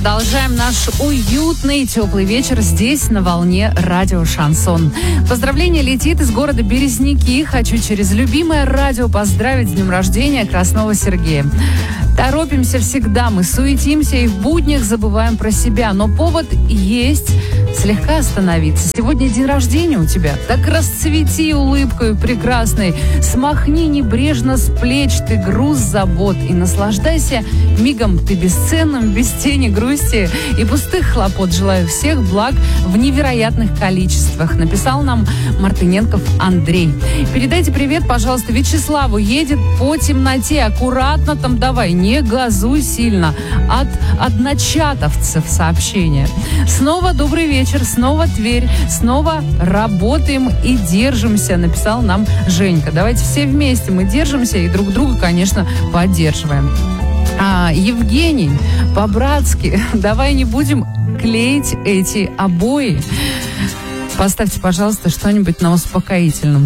Продолжаем наш уютный теплый вечер здесь, на волне радио «Шансон». Поздравление летит из города Березники. Хочу через любимое радио поздравить с днем рождения Краснова Сергея. Торопимся всегда, мы суетимся и в буднях забываем про себя. Но повод есть слегка остановиться. Сегодня день рождения у тебя. Так расцвети улыбкой прекрасной. Смахни небрежно с плеч ты груз забот. И наслаждайся мигом ты бесценным, без тени грусти и пустых хлопот. Желаю всех благ в невероятных количествах. Написал нам Мартыненков Андрей. Передайте привет, пожалуйста, Вячеславу. Едет по темноте. Аккуратно там давай, не газуй сильно. От одночатовцев сообщение. Снова добрый вечер, снова Тверь, снова работаем и держимся, написал нам Женька. Давайте все вместе мы держимся и друг друга, конечно, поддерживаем. Евгений, по-братски, давай не будем клеить эти обои. Поставьте, пожалуйста, что-нибудь на успокоительном.